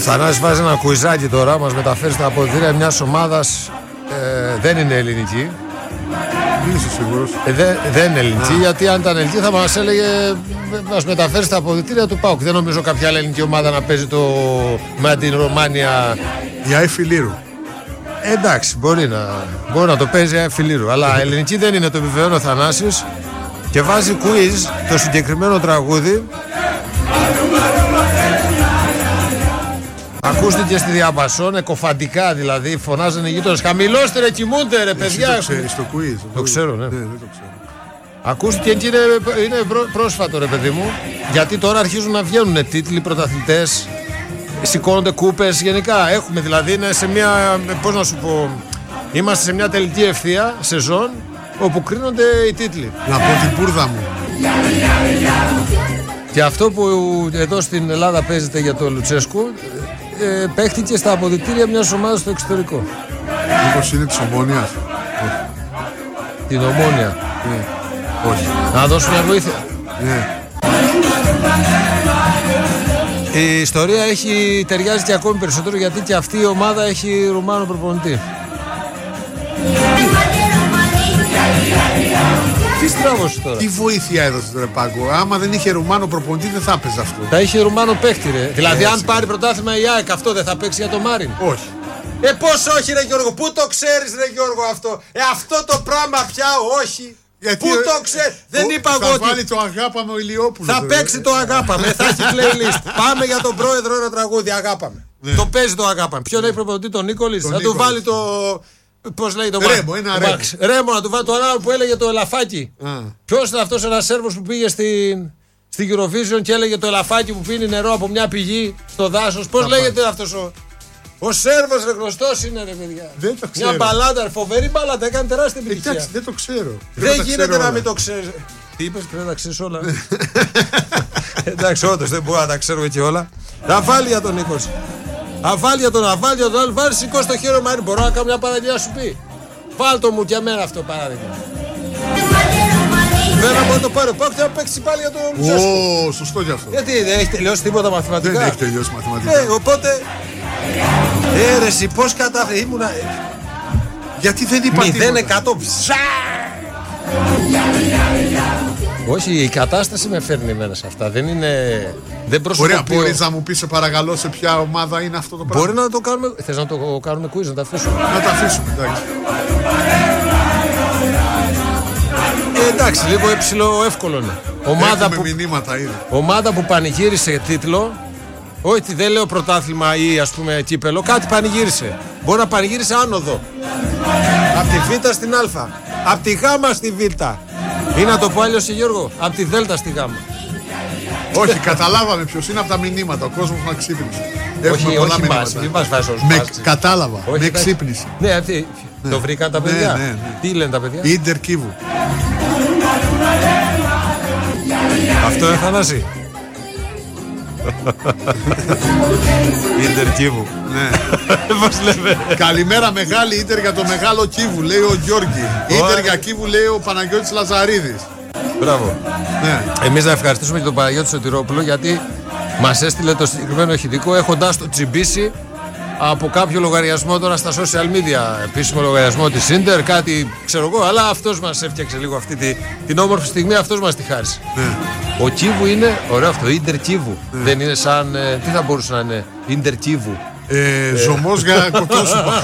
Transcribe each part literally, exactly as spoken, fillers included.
Θανάσης βάζει ένα κουιζάκι τώρα, μας μεταφέρει στα αποδυτήρια μιας ομάδας, ε, δεν είναι ελληνική. Είσαι σίγουρος? Ε, δε, δεν είναι ελληνική, γιατί αν ήταν ελληνική θα μας έλεγε, μας μεταφέρει στα αποδυτήρια του ΠΑΟΚ. Δεν νομίζω κάποια άλλη ελληνική ομάδα να παίζει το με την Ρωμάνια. Η ΑΕ Φιλίρου. Ε, εντάξει, μπορεί να, μπορεί να το παίζει η ΑΕ Φιλίρου, αλλά ελληνική δεν είναι, το επιβεβαιώνει ο Θανάσης και βάζει quiz το συγκεκριμένο τραγούδι. Ακούστηκε στη διαπασόν, εκοφαντικά δηλαδή, φωνάζανε οι γείτονες. Χαμηλώστε ρε, κοιμούνται ρε παιδιά. Εσύ το ξέρεις το quiz? Το ξέρω, ναι. Ναι, δεν το ξέρω. Ακούστηκε και είναι, είναι πρόσφατο ρε παιδί μου, γιατί τώρα αρχίζουν να βγαίνουν τίτλοι, πρωταθλητές, σηκώνονται κούπες γενικά. Έχουμε δηλαδή, είναι σε μια, πώς να σου πω, είμαστε σε μια τελική ευθεία σεζόν όπου κρίνονται οι τίτλοι. Να πω την πούρδα μου. Και αυτό που εδώ στην Ελλάδα παίζεται για το Λουτσέσκου, ε, παίχτηκε στα αποδυτήρια μιας ομάδας στο εξωτερικό. Μήπως είναι της Ομόνιας? Την Ομόνια. Ναι. Όχι. Να δώσω μια βοήθεια. Ναι. Η ιστορία έχει, ταιριάζει και ακόμη περισσότερο, γιατί και αυτή η ομάδα έχει Ρουμάνο προπονητή. Τι στράβωσε τώρα? Τι βοήθεια έδωσε τώρα Πάγκο? Άμα δεν είχε Ρουμάνο προπονητή δεν θα έπαιζε αυτό. Θα είχε Ρουμάνο παίχτη ρε. Δηλαδή Έτσι. αν πάρει πρωτάθλημα η ΑΕΚ, αυτό δεν θα παίξει για το Μάριν? Όχι. Ε πώς όχι ρε Γιώργο, πού το ξέρεις ρε Γιώργο αυτό? Ε αυτό το πράγμα πια όχι. Γιατί, πού το ξέρεις? Δεν είπα εγώ θα ότι βάλει το αγάπαμε ο Ηλιόπουλος. θα παίξει το αγάπαμε, θα έχει playlist. Πάμε για τον πρόεδρο ένα τραγούδι, αγάπαμε. Ναι. Το παίζει το αγάπαμε. Ποιον έχει προπονητή? τον Νίκολης? Θα του βάλει το... Πώς λέει το Ρέμο, ένα Ρέμο. Ρέμο να του βάλει τον άλλο που έλεγε το ελαφάκι. Ποιος είναι αυτός ένας Σέρβος που πήγε στην, στην Eurovision και έλεγε το ελαφάκι που πίνει νερό από μια πηγή στο δάσος? Πώς λέγεται πάει. αυτός ο... Ο Σέρβος ρε, γνωστός είναι ρε παιδιά. Δεν το ξέρω. Μια μπαλάντα, φοβερή μπαλάντα, έκανε τεράστια επιτυχία. Εντάξει, δεν το ξέρω. Δεν γίνεται να μην το ξέρεις. Τι είπες, πρέπει να τα ξέρεις όλα? Εντάξει, όντως δεν μπορώ να τα ξέρουμε και όλα. Να βάλει για τον Νίκος. Να βάλει για τον, να βάλει για τον άλλο, βάλει, σηκώσει το χέρι Μάρι. Μπορώ να κάνω μια παραγγελία, σου πει? Βάλτο μου και εμένα αυτό παράδειγμα. Δεν μπορώ να το πάρω. Πάω και να παίξει πάλι για τον Λουτσέσκου. Ω, σωστό κι αυτό. Γιατί δεν έχει τελειώσει τίποτα μαθηματικά? Δεν έχει τελειώσει μαθηματικά. Ε, οπότε. Έρεση, πώς κατάφερε, ήμουνα. Γιατί δεν είπα μηδέν εκατό. Όχι, η κατάσταση με φέρνει εμένα σε αυτά. Δεν είναι. Δεν προσωποποιώ. Ωραία, μπορείς να μου πεις σε παρακαλώ σε ποια ομάδα είναι αυτό το πράγμα? Μπορεί να το κάνουμε. Θες να το κάνουμε quiz, να τα αφήσουμε? Να τα αφήσουμε, εντάξει. Ε, εντάξει, λίγο έψιλο εύκολο είναι. Ομάδα Έχουμε που, μηνύματα ήδη. ομάδα που πανηγύρισε τίτλο. Όχι, δεν λέω πρωτάθλημα ή ας πούμε κύπελο. Κάτι πανηγύρισε. Μπορεί να πανηγύρισε άνοδο. Απ' τη Β στην Α. Απ' τη Γ στη Β. Ή να το πω αλλιώς, Γιώργο, απ' τη Δ στη Γ. Όχι, καταλάβαμε ποιος είναι από τα μηνύματα. Ο κόσμος μας ξύπνησε. Όχι, όχι μας, μην μας βάζεις Με μας. κατάλαβα, Όχι, με εντάξει. ξύπνησε. Ναι, αυτή, Ναι. το βρήκαν τα Ναι, παιδιά. ναι, ναι. Τι λένε τα παιδιά? Ίντερ Κίβου. Αυτό είναι Θανάση. Ίντερ Κίβου. Ναι. Πώς λέμε? Καλημέρα μεγάλη Ίντερ για το μεγάλο Κίβου, λέει ο Γιώργη. Ίντερ για Κίβου, λέει ο Παναγιώτης Λαζαρίδης. Μπράβο. Ναι. Εμείς να ευχαριστήσουμε και τον Παναγιώτη Σωτηρόπουλο, γιατί μας έστειλε το συγκεκριμένο ηχητικό έχοντας το τσιμπήσει από κάποιο λογαριασμό τώρα στα social media, επίσημο λογαριασμό της Ίντερ, κάτι ξέρω εγώ, αλλά αυτός μας έφτιαξε λίγο αυτή τη, την όμορφη στιγμή, αυτός μας τη χάρισε. Ναι. Ο Κίβου είναι ωραίο αυτό, Ίντερ Κίβου. Ναι. Δεν είναι σαν, ε, τι θα μπορούσε να είναι, Ίντερ Κίβου. Ε, ζωμός για κοτόσουπα.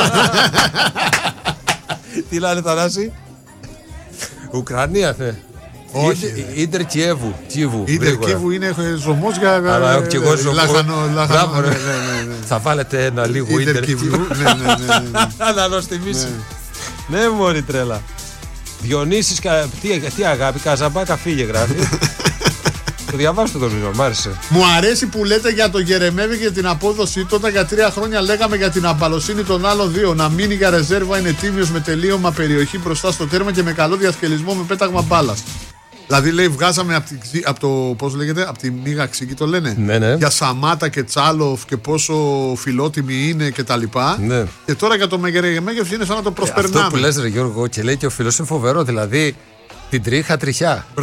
Τι λένε Θανάση? Ουκρανία θε. Όχι. Ίντερ Κιέβου. Ίντερ Κίβου είναι ζωμός για λαχανό. Θα βάλετε ένα λίγο Ίντερ Κίβου. Να νοστιμήσει. Ναι μωρή τρέλα. Διονύσης, τι αγάπη, Καζαμπάκα φύγε γράφει. Το διαβάστε το μήνυμα, μ' άρεσε. Μου αρέσει που λέτε για το Γερεμέγεφ και την απόδοσή του. Όταν για τρία χρόνια λέγαμε για την αμπαλοσύνη των άλλων δύο. Να μείνει για ρεζέρβα είναι τίμιος με τελείωμα περιοχή μπροστά στο τέρμα και με καλό διασκελισμό με πέταγμα μπάλας. Δηλαδή λέει βγάζαμε από, τη, από το, πώς λέγεται, από τη Μίγα Ξύκη το λένε. Ναι, ναι. Για Σαμάτα και Τσάλοφ και πόσο φιλότιμοι είναι και τα λοιπά. Ναι. Και τώρα για το Γερεμέγεφ είναι σαν να το προσπερνάμε. Αυτό που λες ρε Γιώργο, και λέει και ο φίλος είναι φοβερό. Δηλαδή την τρίχα τριχιά. Μπράβο.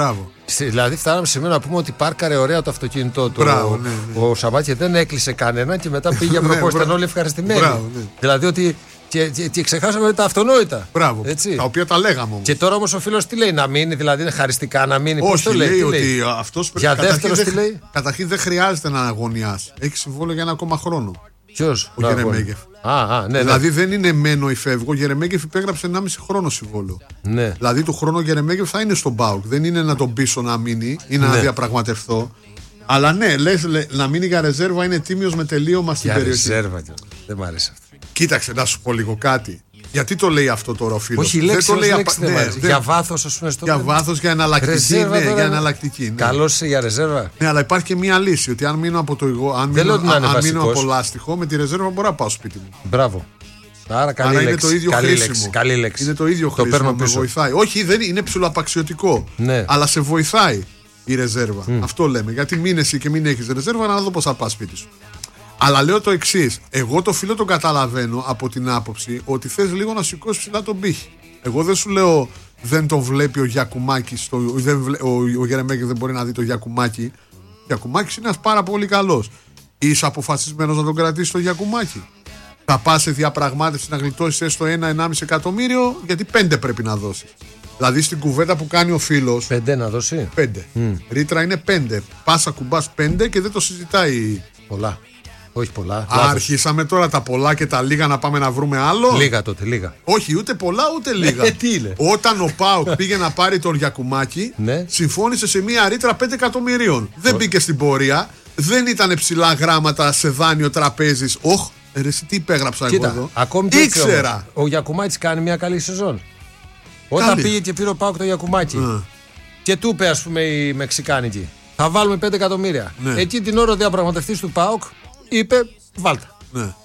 Δηλαδή, φτάναμε σε να πούμε ότι πάρκαρε ωραία το αυτοκίνητό του. Μπράβο, ναι, ναι. Ο Σαββάτια δεν έκλεισε κανένα και μετά πήγε προπόστα. Ήταν όλοι ευχαριστημένοι. Μπράβο, ναι. Δηλαδή ότι. Και, και, και ξεχάσαμε τα αυτονόητα. Μπράβο. Έτσι. Τα οποία τα λέγαμε όμως. Και τώρα όμως ο φίλος τι λέει, να μείνει, δηλαδή είναι χαριστικά να μείνει. Όχι, το λέει, λέει τι ότι λέει? αυτός Για δεύτερος τι δεν, λέει. Καταρχήν δεν χρειάζεται να αγωνιάσει. Έχει συμβόλαιο για ένα ακόμα χρόνο. Ποιος? Ο Γερεμέγεφ. Α, α, ναι, δηλαδή ναι. δεν είναι μένω ή φεύγω. Ο Γερεμέγεφ υπέγραψε ενάμιση χρόνο συμβόλαιο. Ναι. Δηλαδή του χρόνου ο Γερεμέγεφ θα είναι στον ΠΑΟΚ. Δεν είναι να τον πείσω να μείνει ή να ναι. διαπραγματευτώ. Αλλά ναι, λες, λέ, να μείνει για ρεζέρβα είναι τίμιος με τελείωμα στην για περιοχή. Ρεζέρβα, δεν μ' αρέσει αυτό. Κοίταξε, να σου πω λίγο κάτι. Γιατί το λέει αυτό τώρα ο φίλος? Όχι, η λέξη, δεν το λέει λέξη απα... δεν ναι, ναι, δεν... Για βάθος, ας πούμε. Στο για βάθος, για εναλλακτική. Ναι, τώρα... για εναλλακτική ναι. Καλώς είσαι για ρεζέρβα. Ναι, αλλά υπάρχει και μία λύση. Ότι αν μείνω από το υγό, αν δεν μείνω, αν, αν μείνω από λάστιχο, με τη ρεζέρβα μπορώ να πάω σπίτι μου. Μπράβο. Άρα καλή Άρα λέξη. είναι το ίδιο καλή χρήσιμο. Λέξη, καλή λέξη. Είναι το ίδιο το χρήσιμο. Με βοηθάει. Όχι, δεν είναι ψηλοαπαξιωτικό. Ναι. Αλλά σε βοηθάει η ρεζέρβα. Mm. Αυτό λέμε. Γιατί μείνεσαι και μην έχεις ρεζέρβα, να δω πώς θα πας σπίτι σου. Αλλά λέω το εξής. Εγώ το φίλο τον καταλαβαίνω από την άποψη ότι θες λίγο να σηκώσεις ψηλά τον πύχη. Εγώ δεν σου λέω δεν τον βλέπει ο Γιακουμάκης, το, δεν βλέ, ο, ο Γερεμέγεφ δεν μπορεί να δει το Γιακουμάκη. Ο Γιακουμάκης είναι ένας πάρα πολύ καλός. Είσαι αποφασισμένος να τον κρατήσεις το Γιακουμάκη? Θα πας σε διαπραγμάτευση να γλιτώσεις έστω ένα με ενάμιση εκατομμύριο, γιατί πέντε πρέπει να δώσεις. Δηλαδή στην κουβέντα που κάνει ο φίλος. Πέντε να δώσει. Πέντε. Mm. Ρήτρα είναι πέντε. Πάσα κουμπάς πέντε και δεν το συζητάει. Πολλά. Όχι πολλά. Α, αρχίσαμε τώρα τα πολλά και τα λίγα να πάμε να βρούμε άλλο. Λίγα τότε, λίγα. Όχι, ούτε πολλά ούτε λίγα. Ε, τι είναι. Όταν ο ΠΑΟΚ πήγε να πάρει τον Γιακουμάκη, ναι. συμφώνησε σε μία ρήτρα πέντε εκατομμυρίων. Δεν μπήκε στην πορεία. Δεν ήταν ψηλά γράμματα σε δάνειο τραπέζι. Όχ, ρε, εσύ τι υπέγραψα Κοίτα, εγώ εδώ. Ακόμη ήξερα. Όμως, ο Γιακουμάκης κάνει μια καλή σεζόν. Όταν καλή. Πήγε και πήρε ο ΠΑΟΚ το Γιακουμάκη mm. και του είπε, ας πούμε, η Μεξικάνικη, θα βάλουμε πέντε εκατομμύρια. Ναι. Εκεί την ώρα ο διαπραγματευτής του ΠΑΟΚ είπε, βάλτε. Ναι.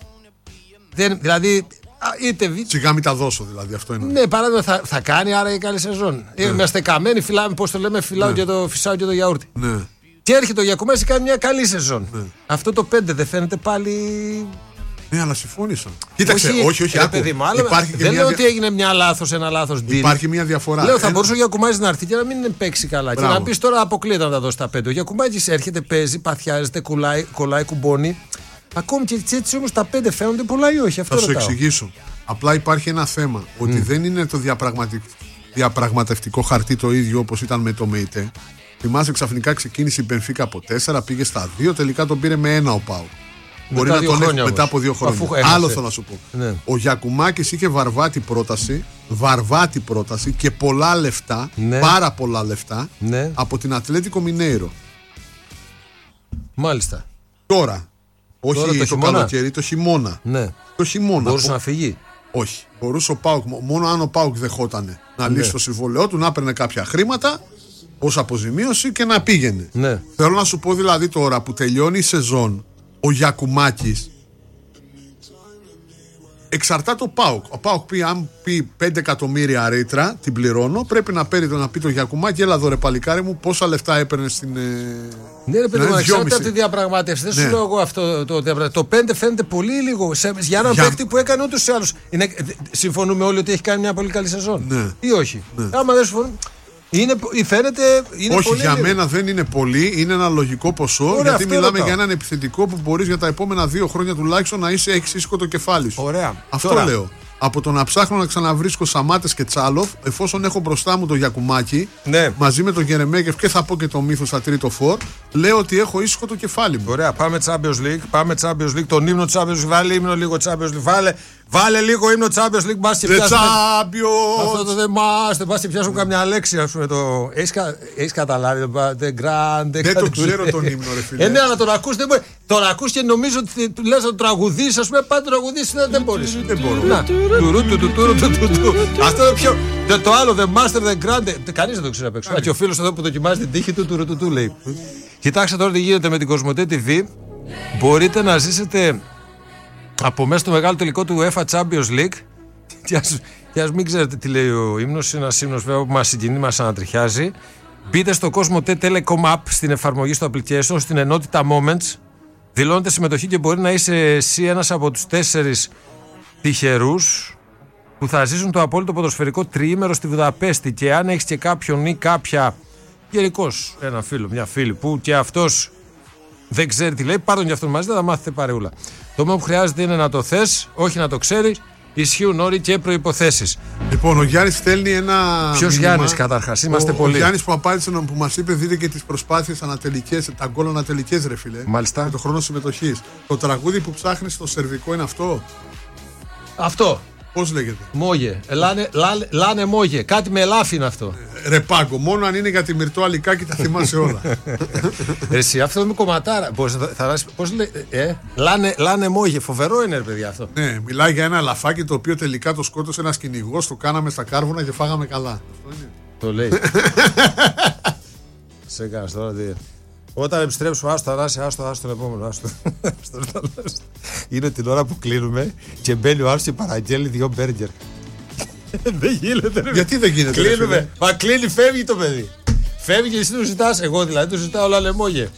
Δεν, δηλαδή, είτε. Σιγά μην τα δώσω, δηλαδή, αυτό είναι. Ναι, παράδειγμα θα, θα κάνει άρα η καλή σεζόν. Ναι. Είμαστε καμένοι, φυλάμε, πώς το λέμε, φυλάω ναι. και το φυσάω και το γιαούρτι. Ναι. Και έρχεται ο Γιακουμάκης και κάνει μια καλή σεζόν. Ναι. Αυτό το πέντε δεν φαίνεται πάλι. Ναι, αλλά συμφώνησαν. Κοίταξε, όχι, όχι, όχι. Ρε, παιδί, μάλλον, υπάρχει δεν λέω δια... ότι έγινε μια λάθος, ένα λάθος deal. Υπάρχει μια διαφορά. Λέω, θα ένα... μπορούσε ο Γιακουμάκης να έρθει και να μην παίξει καλά. Μπράβο. Και να πει τώρα αποκλείεται να τα δώσει τα πέντε. Ο Γιακουμάκης έρχεται, παίζει, παθιάζεται, κολλάει, κολλάει κουμπώνει. Ακόμη και έτσι όμως τα πέντε φαίνονται πολλά ή όχι. Αυτό θα σου ρωτάω. εξηγήσω. Απλά υπάρχει ένα θέμα. Ότι mm. δεν είναι το διαπραγματευτικό χαρτί το ίδιο όπως ήταν με το ΜΕΙΤΕ. Θυμάσαι, ξαφνικά ξεκίνησε η Μπενφίκα από τέσσερα, πήγε στα δύο, τελικά τον πήρε με ένα ο ΠΑΟΚ. Μπορεί να τον έχει μετά από δύο χρόνια. Άλλο θέλω να σου πω. Ναι. Ο Γιακουμάκης είχε βαρβάτη πρόταση, βαρβάτη πρόταση και πολλά λεφτά, ναι. πάρα πολλά λεφτά, ναι. από την Ατλέτικο Μινέιρο. Μάλιστα. Τώρα, όχι Τώρα το, το καλοκαίρι, το χειμώνα. Ναι. Το χειμώνα. Μπορούσε ο... να φύγει. Όχι. Μπορούσε ο ΠΑΟΚ, μόνο αν ο ΠΑΟΚ δεχότανε να λύσει ναι. το συμβόλαιό του, να έπαιρνε κάποια χρήματα ως αποζημίωση και να πήγαινε. Ναι. Θέλω να σου πω δηλαδή τώρα που τελειώνει η σεζόν, ο Γιακουμάκης εξαρτάται το ΠΑΟΚ. Ο ΠΑΟΚ πει, αν πει πέντε εκατομμύρια ρήτρα, την πληρώνω. Πρέπει να παίρνει να πει το Γιακουμάκη, έλα εδώ ρε παλικάρι μου, πόσα λεφτά έπαιρνε στην. Ναι, ρε παιδί μου, εξάρτητα από τη διαπραγμάτευση. Δεν ναι. σου λέω εγώ αυτό το διαπραγμάτευση. Το πέντε φαίνεται πολύ λίγο. Σε, για έναν για... παίκτη που έκανε ούτως ή άλλως. Συμφωνούμε όλοι ότι έχει κάνει μια πολύ καλή σεζόν. Ναι. Ή όχι. Ναι. Άμα δεν συμφωνούμε. Είναι, φαίνεται, είναι όχι, πολύ για λίγο. Μένα δεν είναι πολύ, είναι ένα λογικό ποσό. Ωραία, γιατί μιλάμε ρωτάω. Για έναν επιθετικό που μπορείς για τα επόμενα δύο χρόνια τουλάχιστον να είσαι, έχεις ήσυχο το κεφάλι σου. Ωραία. Αυτό Τώρα. λέω. Από το να ψάχνω να ξαναβρίσκω Σαμάτες και Τσάλοφ, εφόσον έχω μπροστά μου το Γιακουμάκη, ναι. μαζί με τον Γερεμέγεφ και θα πω και το μύθο στα τρίτο φορ, λέω ότι έχω ήσυχο το κεφάλι μου. Ωραία, πάμε Champions League. Πάμε Champions League. Τον ύμνο Champions League. Βάλε ύμνο λίγο Champions League. Βάλε, βάλε λίγο ύμνο Champions League. Μπας και πιάσουμε. Αυτό το δεν μάστε. Μπας και πιάσουμε καμιά λέξη. Ας πούμε, το... Έχεις, κα... Έχεις καταλάβει το The Grand. Δεν το ξέρω τον ύμνο, ρε φίλε. Ε, ναι, αλλά τον ακούς, δεν μπορεί. Τον ακούς και νομίζω ότι λες να τον τραγουδείς. Ας πούμε, πάντα τον τραγουδείς. Δεν μπορείς. Δεν μπορώ. Αυτό είναι πιο. Το άλλο, The Master, The Grand. Κανείς δεν το ξέρει απ' έξω. Και ο φίλος εδώ που δοκιμάζει την τύχη του, του του του λέει. Κοιτάξτε τώρα τι γίνεται με την Κοσμοτέ τι βι. Μπορείτε να ζήσετε από μέσα στο μεγάλο τελικό του UEFA Champions League. Και ας, και ας μην ξέρετε τι λέει ο ύμνος, είναι ένας ύμνος βέβαια που μας συγκινεί, μας ανατριχιάζει. Μπείτε στο Κοσμοτέ Telecom App, στην εφαρμογή στο application, στην ενότητα Moments. Δηλώνετε συμμετοχή και μπορεί να είσαι εσύ ένας από τους τέσσερις τυχερούς που θα ζήσουν το απόλυτο ποδοσφαιρικό τριήμερο στη Βουδαπέστη. Και αν έχεις και κάποιον ή κάποια γενικώς ένα φίλο, μια φίλη που και αυτός δεν ξέρει τι λέει, πάρ' τον και αυτόν μαζί, θα μάθετε παρεούλα. Το μόνο που χρειάζεται είναι να το θες, όχι να το ξέρει. Ισχύουν όροι και προϋποθέσεις. Λοιπόν, ο Γιάννης στέλνει ένα. Ποιος Γιάννης καταρχάς, είμαστε ο, πολλοί. Ο Γιάννης που απάντησε, που μας είπε, δείτε και τις προσπάθειες ανατελικές, τα γκολ ανατελικές, ρε φίλε. Μάλιστα. Με το χρόνο συμμετοχής. Το τραγούδι που ψάχνεις στο σερβικό είναι αυτό. Αυτό. Πώς λέγεται? Μόγε. Λάνε, λάνε, λάνε μόγε. Κάτι με ελάφι είναι αυτό. Ε, ρεπάγκο. Μόνο αν είναι για τη Μυρτώ Αλικάκη τα θυμάσαι όλα. Εσύ, αυτό είναι κομματάρα. Πώς, θα, θα, πώς λέει. Ε, λάνε, λάνε μόγε. Φοβερό είναι, ρε παιδιά αυτό. Ναι, μιλάει για ένα λαφάκι το οποίο τελικά το σκότωσε ένας κυνηγός. Το κάναμε στα κάρβουνα και φάγαμε καλά. Αυτό είναι. Το λέει. Σε έκανες τώρα τι. Όταν επιστρέψουμε, άστο Θανάση, άστο, άστο τον επόμενο. Άστο. Είναι την ώρα που κλείνουμε και μπαίνει ο Άστος και παραγγέλνει δύο μπέργκερ. Δεν γίνεται. Γιατί δεν γίνεται? Κλείνουμε. Μα κλείνει, φεύγει το παιδί. Φεύγει και εσύ το ζητάς. Εγώ δηλαδή το ζητάω, όλα λεμόγε.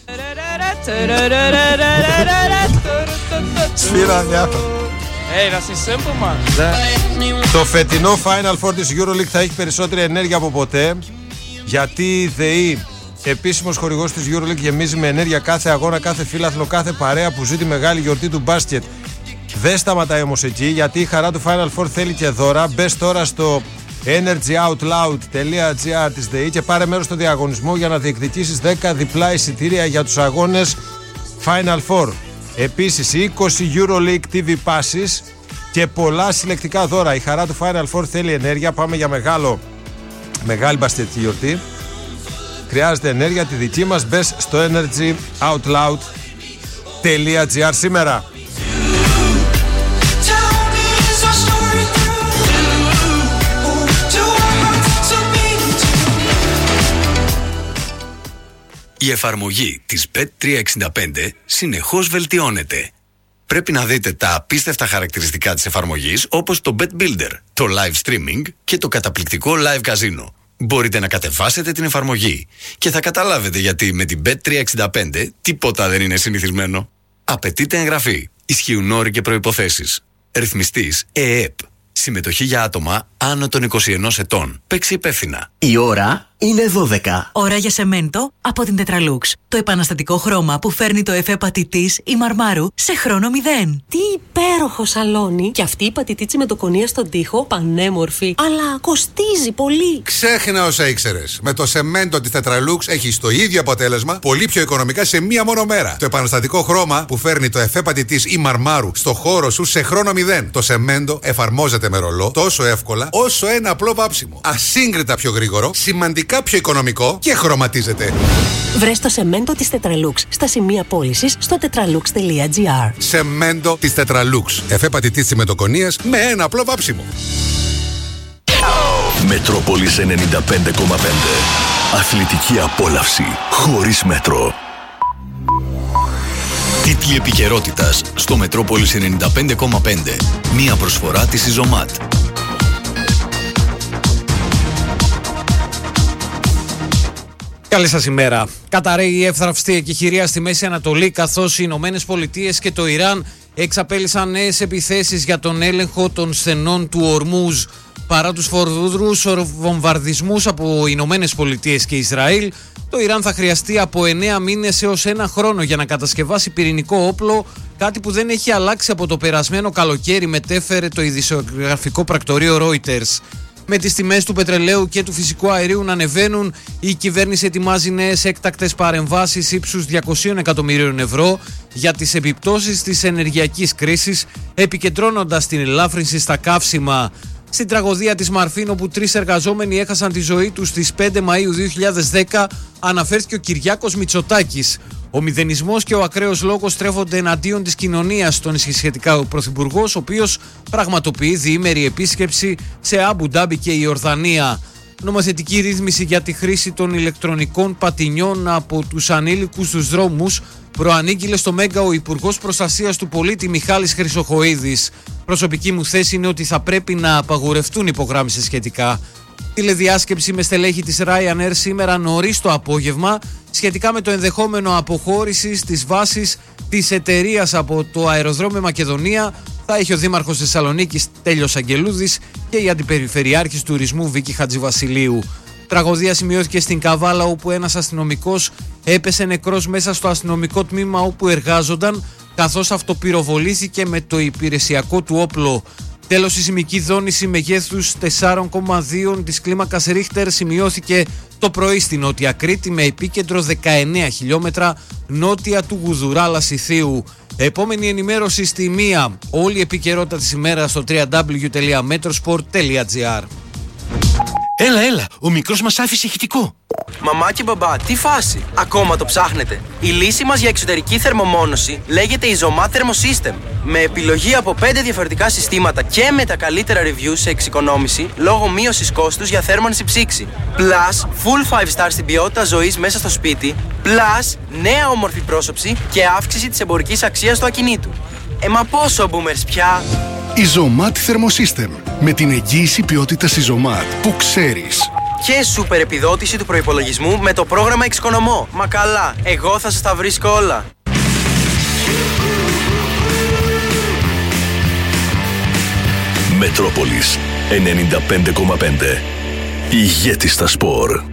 Σφύρα διάφορα. Hey, that's simple, man. Το φετινό Final Four της EuroLeague θα έχει περισσότερη ενέργεια από ποτέ, γιατί η ΔΕΗ, επίσημος χορηγός της EuroLeague, γεμίζει με ενέργεια κάθε αγώνα, κάθε φίλαθλο, κάθε παρέα που ζει τη μεγάλη γιορτή του μπάσκετ. Δεν σταματάει όμως εκεί, γιατί η χαρά του Final Four θέλει και δώρα. Μπες τώρα στο energy out loud dot g r της ΔΕΗ και πάρε μέρος στο διαγωνισμό για να διεκδικήσεις δέκα διπλά εισιτήρια για τους αγώνες Final Four. Επίσης είκοσι EuroLeague τι βι passes και πολλά συλλεκτικά δώρα. Η χαρά του Final Four θέλει ενέργεια. Πάμε για μεγάλο, μεγάλη μπασκετική γιορτή. Χρειάζεται ενέργεια, τη δική μας. Μπες στο energy out loud dot g r σήμερα. Η εφαρμογή της μπετ τριακόσια εξήντα πέντε συνεχώς βελτιώνεται. Πρέπει να δείτε τα απίστευτα χαρακτηριστικά της εφαρμογής, όπως το Bet Builder, το live streaming και το καταπληκτικό live casino. Μπορείτε να κατεβάσετε την εφαρμογή και θα καταλάβετε γιατί με την μπετ τριακόσια εξήντα πέντε τίποτα δεν είναι συνηθισμένο. Απαιτείται εγγραφή. Ισχύουν όροι και προϋποθέσεις. Ρυθμιστής ΕΕΠ. Συμμετοχή για άτομα άνω των είκοσι ενός ετών. Παίξει υπεύθυνα. Η ώρα είναι δώδεκα. Ώρα για σεμέντο από την Tetralux. Το επαναστατικό χρώμα που φέρνει το εφέ πατητής ή μαρμάρου σε χρόνο μηδέν. Τι υπέροχο σαλόνι! Και αυτή η πατητίτσι με το κονία στον τοίχο, πανέμορφη. Αλλά κοστίζει πολύ. Ξέχνα όσα ήξερες. Με το σεμέντο της Tetralux έχεις το ίδιο αποτέλεσμα, πολύ πιο οικονομικά σε μία μόνο μέρα. Το επαναστατικό χρώμα που φέρνει το εφέ πατητής ή μαρμάρου στο χώρο σου σε χρόνο μηδέν. Το σεμέντο εφαρμόζεται με ρολό τόσο εύκολα όσο ένα απλό βάψιμο. Ασύγκριτα πιο γρήγορο, σημαντικά πιο οικονομικό και χρωματίζεται. Βρες το σεμέντο της Tetralux στα σημεία πώλησης στο tetralux dot g r. Σεμέντο της Tetralux. Εφέ πατητής συμμετοκονίας με ένα απλό βάψιμο. Μετρόπολης ενενήντα πέντε κόμμα πέντε. Αθλητική απόλαυση χωρίς μέτρο. Τίτλοι επικαιρότητας στο Μετρόπολης ενενήντα πέντε κόμμα πέντε. Μία προσφορά της Ιζωμάτ. Καλή σας ημέρα. Καταραίει η εύθραυστη εκεχηρία στη Μέση Ανατολή, καθώς οι Ηνωμένες Πολιτείες και το Ιράν εξαπέλυσαν νέες επιθέσεις για τον έλεγχο των στενών του Ορμούζ. Παρά τους φορδούδρους βομβαρδισμούς από Ηνωμένες Πολιτείες και Ισραήλ, το Ιράν θα χρειαστεί από εννέα μήνες έως ένα χρόνο για να κατασκευάσει πυρηνικό όπλο, κάτι που δεν έχει αλλάξει από το περασμένο καλοκαίρι, μετέφερε το ειδησιογραφικό πρακτορείο Reuters. Με τις τιμές του πετρελαίου και του φυσικού αερίου να ανεβαίνουν, η κυβέρνηση ετοιμάζει νέες έκτακτες παρεμβάσεις ύψους διακοσίων εκατομμυρίων ευρώ για τις επιπτώσεις της ενεργειακής κρίσης, επικεντρώνοντας την ελάφρυνση στα καύσιμα. Στην τραγωδία της Μαρφίν, όπου τρεις εργαζόμενοι έχασαν τη ζωή τους στις πέντε Μαΐου δύο χιλιάδες δέκα, αναφέρθηκε ο Κυριάκος Μητσοτάκης. Ο μηδενισμός και ο ακραίος λόγος στρέφονται εναντίον της κοινωνίας, τόνισε σχετικά ο Πρωθυπουργός, ο οποίος πραγματοποιεί διήμερη επίσκεψη σε Αμπου Ντάμπι και η Ορδανία. Νομοθετική ρύθμιση για τη χρήση των ηλεκτρονικών πατινιών από τους ανήλικους στους δρόμους προανήγγειλε στο Μέγκα ο Υπουργός Προστασίας του Πολίτη Μιχάλης Χρυσοχοΐδης. Προσωπική μου θέση είναι ότι θα πρέπει να απαγορευτούν, υπογράμμισε σχετικά. Τηλεδιάσκεψη με στελέχη της Ryanair σήμερα νωρίς το απόγευμα σχετικά με το ενδεχόμενο αποχώρησης της βάσης της εταιρείας από το αεροδρόμιο Μακεδονία θα έχει ο Δήμαρχος Θεσσαλονίκης Τέλειος Αγγελούδης και η Αντιπεριφερειάρχης Τουρισμού Βίκη Χατζηβασιλείου. Τραγωδία σημειώθηκε στην Καβάλα, όπου ένας αστυνομικός έπεσε νεκρός μέσα στο αστυνομικό τμήμα όπου εργάζονταν, καθώς αυτοπυροβολήθηκε με το υπηρεσιακό του όπλο. Τέλος, η σεισμική δόνηση μεγέθους τέσσερα κόμμα δύο της κλίμακας Ρίχτερ σημειώθηκε το πρωί στην Νότια Κρήτη, με επίκεντρο δεκαεννέα χιλιόμετρα νότια του Γουδουρά Λασιθίου. Επόμενη ενημέρωση στη μία. Όλη η επικαιρότητα της ημέρας στο double-u double-u double-u τελεία metrosport τελεία gr. Έλα, έλα, ο μικρός μας άφησε ηχητικό. Μαμά και μπαμπά, τι φάση, ακόμα το ψάχνετε? Η λύση μας για εξωτερική θερμομόνωση λέγεται Isomat Thermosystem. Με επιλογή από πέντε διαφορετικά συστήματα και με τα καλύτερα reviews σε εξοικονόμηση λόγω μείωσης κόστους για θέρμανση ψήξη. Plus, full five star στην ποιότητα ζωής μέσα στο σπίτι. Plus, νέα όμορφη πρόσωψη και αύξηση της εμπορικής αξίας του ακινήτου. Ε, μα πόσο boomers πια! Isomat Thermosystem. Με την εγγύηση ποιότητας Isomat που ξέρεις. Και σούπερ επιδότηση του προϋπολογισμού με το πρόγραμμα Εξοικονομώ. Μα καλά, εγώ θα σας τα βρίσκω όλα. Μετρόπολης ενενήντα πέντε κόμμα πέντε. Ηγέτη στα σπορ.